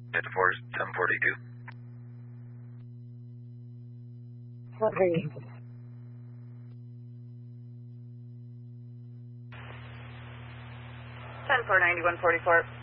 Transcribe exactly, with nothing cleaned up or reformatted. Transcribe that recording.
Delta four, seven forty-two. What are you? ten four ninety-one forty-four.